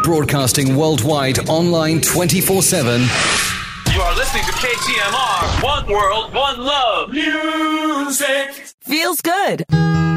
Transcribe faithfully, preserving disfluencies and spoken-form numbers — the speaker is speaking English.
broadcasting worldwide, online twenty-four seven. You are listening to K T M R. One world, one love. Music. Feels good.